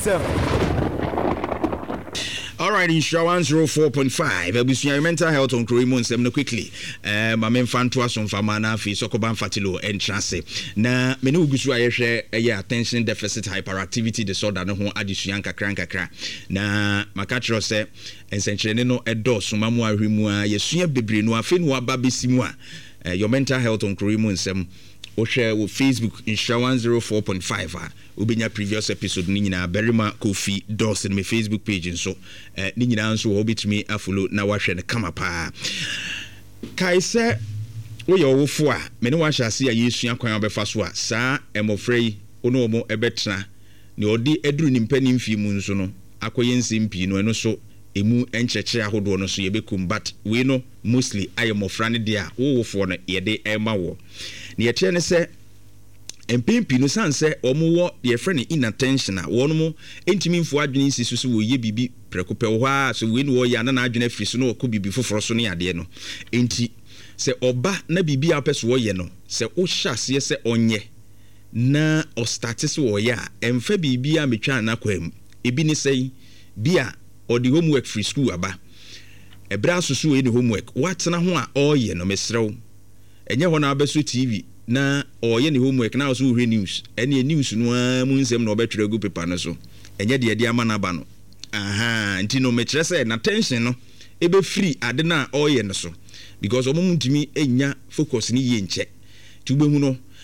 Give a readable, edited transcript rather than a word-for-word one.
All right, Insurance 104.5. Abusia mental health on Kroimon Semno quickly. My men fan to us on Famana Fi Sokoban Fatilo and Trance. Na menu gusu ayeshe attention deficit hyperactivity disorder no ho adisuan kakra. Na makatro se ensenchene no edo somamu ahwemu a yesua bebre no afi no aba besimu a your mental health on Kroimon Sem o share with Facebook Insurance 104.5 ubenya previous episode ni nyina Berima Kofi Dawson me Facebook page nso ni nyina nso wo bitimi afollow na wahwe ne kama pa kai se wo ye wofo a me ne wahwe ase ya yesua kwan obefa so a saa emofrei ono omo ebetena ne odi eduru ni mpani mfie mu nso no akoye nsimpi no eno so emu encheche ahodo no so yebekum but we no mostly ayemofra ne dia wo wofo no yede ema wo ne yetie ne se empimpi no sanse omuwo ye friend inattention a wono entimi mfo adwene nsisu so wo ye bibi prekope wo ha so we no wo ya na adwene afiri so no ko bibi foforo so ne ade no enti se oba na bibi apeso wo ye no se wo hyase se onye na o start se wo ya emfa bibi a metwa na kwam ebi ne sei bia or the homework free school aba ebra susu we ni homework watena ho a oye no mesrew enye ho na abeso TV na oye ni homework na so hwe news ene news no mu nsem na obetwere go paper no so enye de ama na ba no aha nti no mekire say na tension no ebe free ade na oye no so because omum ntimi enya focus ni ye nche tubehu no